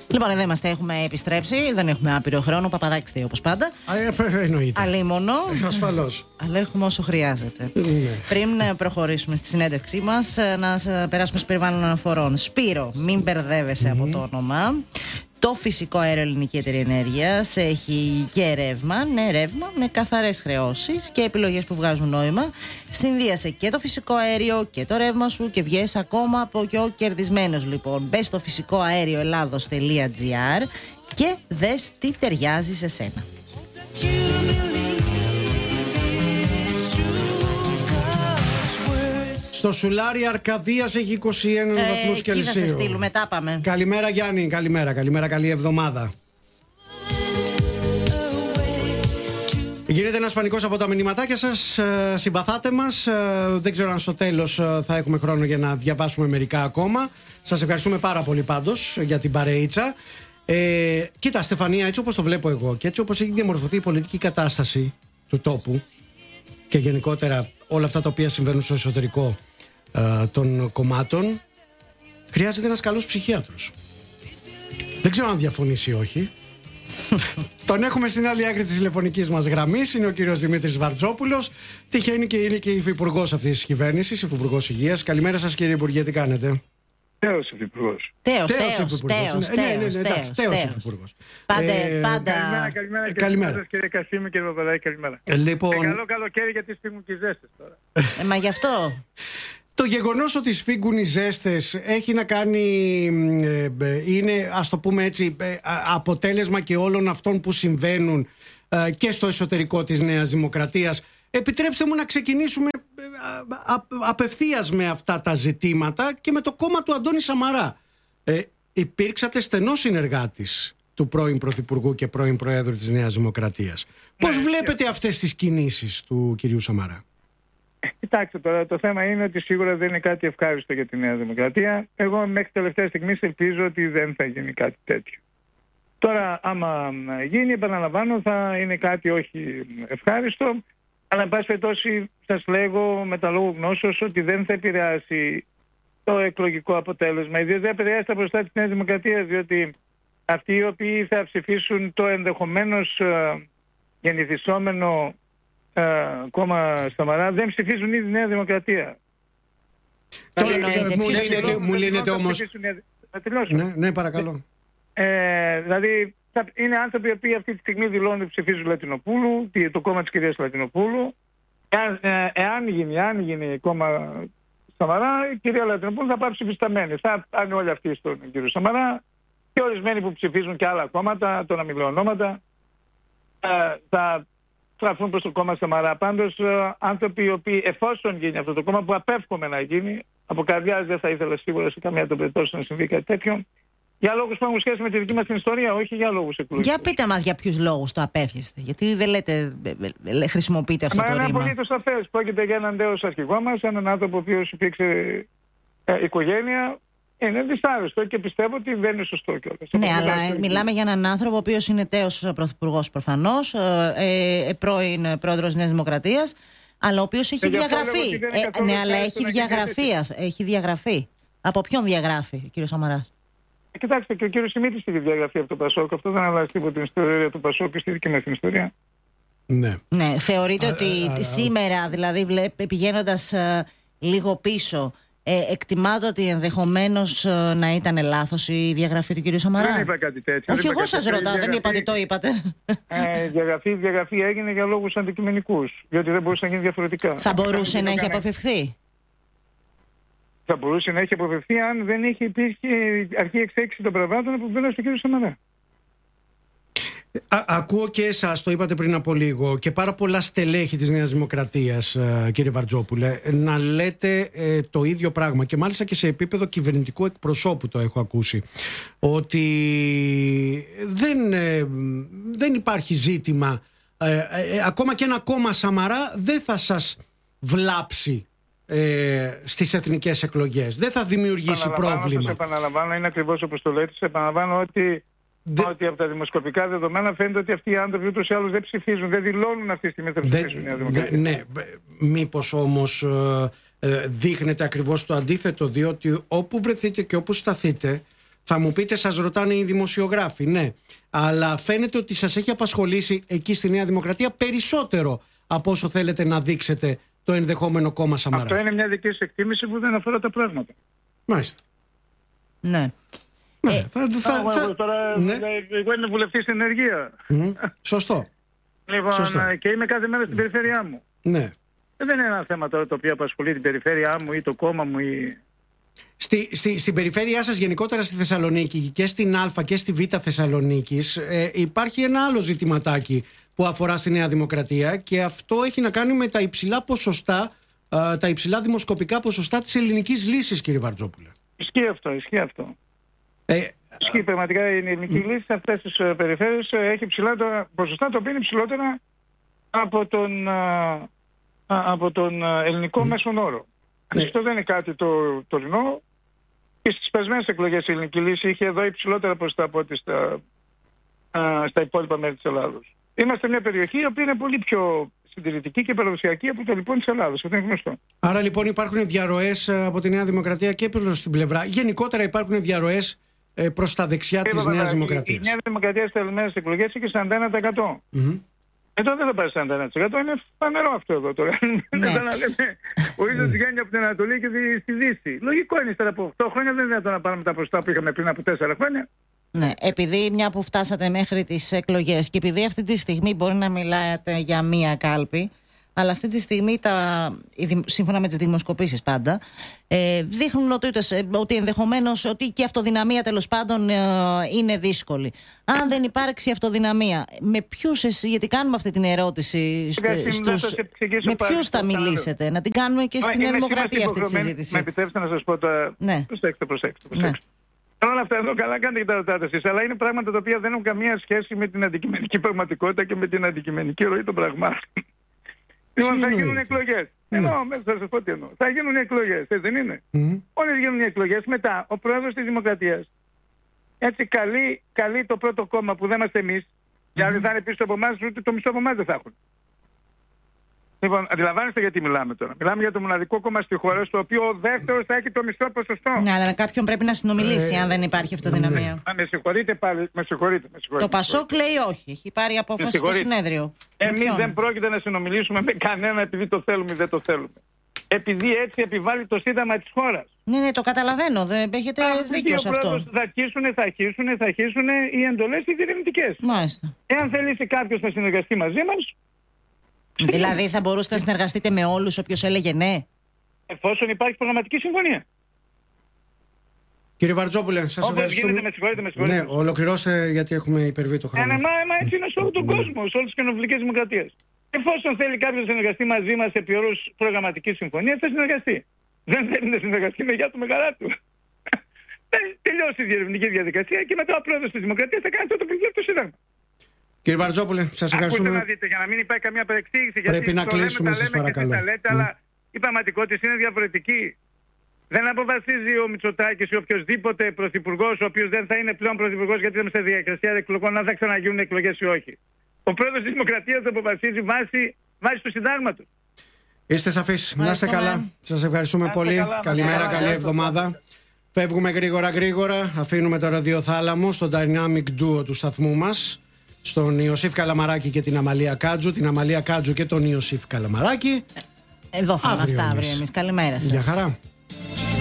Λοιπόν, εδώ είμαστε, έχουμε επιστρέψει. Δεν έχουμε άπειρο χρόνο. Παπαδάκης θέλει όπως πάντα. Εννοείται. Αλίμονο. Ασφαλώς. Αλλά έχουμε όσο χρειάζεται. Πριν προχωρήσουμε στη συνέντευξή μας, να περάσουμε στο περιβάλλον αναφορών. Σπύρο, μην μπερδεύεσαι από το όνομα. Το φυσικό αέριο Ελληνική Εταιρεία Ενέργειας έχει και ρεύμα, ρεύμα με καθαρές χρεώσεις και επιλογές που βγάζουν νόημα. Συνδύασε και το φυσικό αέριο και το ρεύμα σου και βγες ακόμα από πιο κερδισμένος. Λοιπόν, μπες στο φυσικοαέρioελλάδος.gr και δες τι ταιριάζει σε σένα. Στο Σουλάρι Αρκαδίας έχει 21 βαθμούς Κελσίου. Εκεί θα σε στείλουμε, τα πάμε. Καλημέρα Γιάννη, καλημέρα, καλή εβδομάδα. Γίνεται ένας πανικός από τα μηνυματάκια σας, συμπαθάτε μας. Δεν ξέρω αν στο τέλος θα έχουμε χρόνο για να διαβάσουμε μερικά ακόμα. Σας ευχαριστούμε πάρα πολύ πάντως για την παρεΐτσα. Κοίτα Στεφανία, έτσι όπως το βλέπω εγώ και έτσι όπως έχει διαμορφωθεί η πολιτική κατάσταση του τόπου και γενικότερα όλα αυτά τα οποία συμβαίνουν στο εσωτερικό των κομμάτων, χρειάζεται ένας καλός ψυχίατρος. Δεν ξέρω αν διαφωνείς ή όχι. Τον έχουμε στην άλλη άκρη της τηλεφωνικής μας γραμμής. Είναι ο κύριος Δημήτρης Βαρτζόπουλος. Τυχαίνει και είναι και υφυπουργός αυτής της κυβέρνησης, υφυπουργός υγείας. Καλημέρα σας κύριε Υπουργέ, τι κάνετε? Τέος υφυπουργός. Τέος υφυπουργός. Πάντα. Καλημέρα σας κύριε Κασίμη, κύριε Παπαδάκη, καλημέρα. Λοιπόν... Καλό καλοκαίρι γιατί σφίγγουν και οι ζέστες τώρα. Μα γι' αυτό. Το γεγονός ότι σφίγγουν οι ζέστες έχει να κάνει, είναι ας το πούμε έτσι, αποτέλεσμα και όλων αυτών που συμβαίνουν και στο εσωτερικό της Νέας Δημοκρατίας. Επιτρέψτε μου να ξεκινήσουμε απευθείας με αυτά τα ζητήματα και με το κόμμα του Αντώνη Σαμαρά. Υπήρξατε στενός συνεργάτης του πρώην Πρωθυπουργού και πρώην Προέδρου της Νέας Δημοκρατίας. Πώς βλέπετε αυτές τις κινήσεις του κυρίου Σαμαρά? Κοιτάξτε τώρα, το θέμα είναι ότι σίγουρα δεν είναι κάτι ευχάριστο για τη Νέα Δημοκρατία. Εγώ μέχρι τελευταία στιγμή ελπίζω ότι δεν θα γίνει κάτι τέτοιο. Τώρα, άμα γίνει, επαναλαμβάνω, θα είναι κάτι όχι ευχάριστο. Αλλά, εν πάση περιπτώσει, σας λέγω με τα λόγου γνώσεως ότι δεν θα επηρεάσει το εκλογικό αποτέλεσμα. Ιδίως δεν επηρεάσει τα μπροστά της Νέας Δημοκρατίας, διότι αυτοί οι οποίοι θα ψηφίσουν το ενδεχομένως γεννηθισόμενο κόμμα Σαμαρά δεν ψηφίζουν ήδη Νέα Δημοκρατία. Μου λύνεται όμως. Ναι, παρακαλώ. Δηλαδή είναι άνθρωποι οι οποίοι αυτή τη στιγμή δηλώνουν ότι ψηφίζουν Λατινοπούλου, το κόμμα της κυρίας Λατινοπούλου. Εάν γίνει κόμμα Σαμαρά, η κυρία Λατινοπούλου θα πάει ψηφισταμένη. Θα πάνε όλοι αυτοί στον κύριο Σαμαρά και ορισμένοι που ψηφίζουν και άλλα κόμματα, το να μην λέω ονόματα, θα στραφούν προς το κόμμα Σαμαρά. Πάντως, άνθρωποι οι οποίοι, εφόσον γίνει αυτό το κόμμα, που απέφχομαι να γίνει, από καρδιάς δεν θα ήθελα σίγουρα σε καμία των περιπτώσεων να συμβεί κάτι τέτοιο, για λόγους που έχουν σχέση με τη δική μας την ιστορία, όχι για λόγους εκλογικούς. Για πείτε μας για ποιους λόγους το απέφιεστε, γιατί δεν λέτε, χρησιμοποιείτε αυτό το ρήμα. Είναι απολύτως σαφές. Πρόκειται για έναν τέος αρχηγό μας, έναν άνθρωπο ο οποίος υπήρξε οικογένεια. Είναι δυσάρεστο και πιστεύω ότι δεν είναι σωστό κιόλας. Ναι, αλλά μιλάμε για έναν άνθρωπο ο οποίος είναι τέος πρωθυπουργός προφανώς, πρώην πρόεδρος Νέας Δημοκρατίας, αλλά ο οποίος έχει διαγραφεί. Ναι, αλλά έχει διαγραφεί. Από ποιον διαγράφει ο κύριος Σαμαράς? Κοιτάξτε, και ο κύριος Σιμίτης είχε διαγραφεί από το Πασόκ. Αυτό δεν αλλάζει τίποτα την ιστορία του Πασόκ και στη δική μας την ιστορία. Ναι, θεωρείτε ότι σήμερα, δηλαδή πηγαίνοντας λίγο πίσω, εκτιμάτε ότι ενδεχομένως να ήταν λάθος η διαγραφή του κ. Σαμαρά? Δεν είπα κάτι τέτοιο. Όχι, εγώ σας ρωτάω, δεν είπα ότι το είπατε. Η διαγραφή έγινε για λόγους αντικειμενικούς, διότι δεν μπορούσε να γίνει διαφορετικά. Θα μπορούσε να έχει αποφευθεί? Θα μπορούσε να έχει αποφευθεί αν δεν είχε υπήρχε αρχή εξέλιξη των πραγμάτων που μπαίνουν στο κ. Σαμαρά. Ακούω και εσάς, το είπατε πριν από λίγο, και πάρα πολλά στελέχη της Νέας Δημοκρατίας, κύριε Βαρτζόπουλε, να λέτε το ίδιο πράγμα, και μάλιστα και σε επίπεδο κυβερνητικού εκπροσώπου το έχω ακούσει, ότι δεν υπάρχει ζήτημα, ακόμα και ένα κόμμα Σαμαρά δεν θα σας βλάψει στις εθνικές εκλογές, δεν θα δημιουργήσει πρόβλημα. Επαναλαμβάνω, είναι ακριβώς όπως το λέτε. Επαναλαμβάνω ότι από τα δημοσκοπικά δεδομένα φαίνεται ότι αυτοί οι άνθρωποι ούτως ή άλλως δεν ψηφίζουν, δεν δηλώνουν αυτή τη στιγμή ότι θα ψηφίσουν η Νέα Δημοκρατία. Ναι, μήπως όμως δείχνεται ακριβώς το αντίθετο, διότι όπου βρεθείτε και όπου σταθείτε Θα μου πείτε, σας ρωτάνε οι δημοσιογράφοι, ναι. Αλλά φαίνεται ότι σας έχει απασχολήσει εκεί στη Νέα Δημοκρατία περισσότερο από όσο θέλετε να δείξετε το ενδεχόμενο κόμμα Σαμαράκη. Αυτό είναι μια δική σου εκτίμηση που δεν αφορά τα πράγματα. Μάλιστα. Ναι. Τώρα ναι. Εγώ είμαι βουλευτής στην ενεργεία. Σωστό. Λοιπόν, Σωστό. Και είμαι κάθε μέρα στην περιφέρειά μου. Ναι. Δεν είναι ένα θέμα τώρα το οποίο απασχολεί την περιφέρειά μου ή το κόμμα μου ή... Στην περιφέρειά σας γενικότερα στη Θεσσαλονίκη και στην Α και στη Β Θεσσαλονίκης υπάρχει ένα άλλο ζητηματάκι που αφορά στη Νέα Δημοκρατία, και αυτό έχει να κάνει με τα υψηλά ποσοστά, τα υψηλά δημοσκοπικά ποσοστά της ελληνικής λύσης, κύριε Βαρτζόπουλε. Ισχύει αυτό. Ισχύει πραγματικά η ελληνική λύση σε αυτές τις περιφέρειες έχει ψηλά τα ποσοστά, τα οποία είναι ψηλότερα από τον ελληνικό μέσον όρο. Αυτό δεν είναι κάτι το τωρινό. Και στις περασμένες εκλογές η ελληνική λύση είχε εδώ υψηλότερα ποσοστά από ό,τι στα υπόλοιπα μέρη της Ελλάδος. Είμαστε μια περιοχή η οποία είναι πολύ πιο συντηρητική και παραδοσιακή από το λοιπόν της Ελλάδος. Αυτό είναι γνωστό. Άρα λοιπόν υπάρχουν διαρροές από τη Νέα Δημοκρατία και προς την πλευρά. Γενικότερα υπάρχουν διαρροές προς τα δεξιά της Νέας Δημοκρατίας. Η Νέα Δημοκρατία στις ελληνικές εκλογές είχε 41%. Εδώ δεν θα πάει 41%. Είναι φανερό αυτό εδώ τώρα. Δεν θα να λέμε ο ήλιος βγαίνει από την Ανατολή και στη Δύση. Λογικό είναι, ύστερα από 8 χρόνια δεν είναι δυνατόν να πάρουμε τα ποσοστά που είχαμε πριν από 4 χρόνια. Ναι, επειδή μια που φτάσατε μέχρι τις εκλογές και επειδή αυτή τη στιγμή μπορεί να μιλάτε για μία κάλπη, αλλά αυτή τη στιγμή σύμφωνα με τις δημοσκοπήσεις πάντα δείχνουν ότι ενδεχομένως ότι και η αυτοδυναμία τέλος πάντων είναι δύσκολη. Αν δεν υπάρξει αυτοδυναμία, με ποιους, γιατί κάνουμε αυτή την ερώτηση με ποιους θα μιλήσετε, να την κάνουμε και στην Νέα Δημοκρατία αυτή τη συζήτηση. Με επιτρέψτε να σας πω τώρα. Ναι. Προσέξτε. Ναι. Όλα αυτά εδώ καλά κάνετε και τα ρωτάτε εσείς, αλλά είναι πράγματα τα οποία δεν έχουν καμία σχέση με την αντικειμενική πραγματικότητα και με την αντικειμενική ροή των πραγμάτων. Λοιπόν, θα γίνουν εκλογές. Εννοώ, μέσα θα σας πω τι εννοώ. Θα γίνουν εκλογές, έτσι δεν είναι. Όλες γίνουν εκλογές. Μετά, ο πρόεδρος της Δημοκρατίας, έτσι καλεί το πρώτο κόμμα που δεν είμαστε εμείς, γιατί δεν θα είναι πίσω από εμάς, ούτε το μισό από εμάς δεν θα έχουν. Λοιπόν, αντιλαμβάνεστε γιατί μιλάμε τώρα. Μιλάμε για το μοναδικό κόμμα στη χώρα, στο οποίο ο δεύτερος θα έχει το μισό ποσοστό. Ναι, αλλά με κάποιον πρέπει να συνομιλήσει, αν δεν υπάρχει αυτοδυναμία. Με συγχωρείτε πάλι. Με συγχωρείτε. Το Πασόκ λέει όχι. Έχει πάρει απόφαση στο συνέδριο. Εμείς δεν πρόκειται να συνομιλήσουμε με κανένα επειδή το θέλουμε ή δεν το θέλουμε. Επειδή έτσι επιβάλλει το Σύνταγμα της χώρας. Ναι, το καταλαβαίνω. Δεν έχετε δίκιο σε αυτό. Θα αρχίσουν οι εντολές οι διερευνητικές. Μάλιστα. Εάν θελήσει κάποιος να συνεργαστεί μαζί μας. Δηλαδή θα μπορούσατε να συνεργαστείτε με όλους όποιος έλεγε ναι. Εφόσον υπάρχει προγραμματική συμφωνία. Κύριε Βαρτζόπουλε, σας ευχαριστούμε. Με συγχωρείτε. Ναι, ολοκληρώστε γιατί έχουμε υπερβεί το χρόνο. Μα έτσι είναι σε όλο τον κόσμο, σε όλες τις κοινοβουλικές δημοκρατίες. Εφόσον θέλει κάποιος να συνεργαστεί μαζί μας επί όρους προγραμματικής συμφωνίας, θα συνεργαστεί. Δεν θέλει να συνεργαστεί με γεια του, με χαρά του. Τελειώσει η διερευνητική διαδικασία και μετά ο πρόεδρος της Δημοκρατίας θα κάνει αυτό το προβλέπει το Σύνταγμα. Κύριε Βαρτζόπουλε, σας ευχαριστούμε. Ακούστε να δείτε, για να μην υπάρχει καμία παρεξήγηση. Πρέπει να κλείσουμε, σας παρακαλώ. Αλλά η πραγματικότητα είναι διαφορετική. Δεν αποφασίζει ο Μητσοτάκης ή οποιοδήποτε πρωθυπουργός, ο οποίος δεν θα είναι πλέον πρωθυπουργός γιατί είμαστε στη διαδικασία εκλογών, αν θα ξαναγίνουν εκλογές ή όχι. Ο πρόεδρος της Δημοκρατίας θα αποφασίζει βάσει του συντάγματος. Είστε σαφείς. Να είστε καλά. Σας ευχαριστούμε πολύ. Καλημέρα, καλή εβδομάδα. Φεύγουμε γρήγορα. Αφήνουμε το ραδιοθάλαμο στο Dynamic Duo του σταθμού μας, στον Ιωσήφ Καλαμαράκη και την Αμαλία Κάτζου, την Αμαλία Κάτζου και τον Ιωσήφ Καλαμαράκη. Εδώ θα είμαστε αύριο εμείς. Καλημέρα σας. Γεια χαρά.